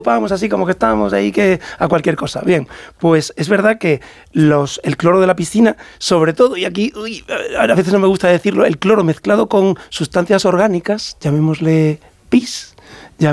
vamos así como que estamos ahí que a cualquier cosa. Bien, pues es verdad que el cloro de la piscina, sobre todo, y aquí a veces no me gusta decirlo, el cloro mezclado con sustancias orgánicas, llamémosle pis,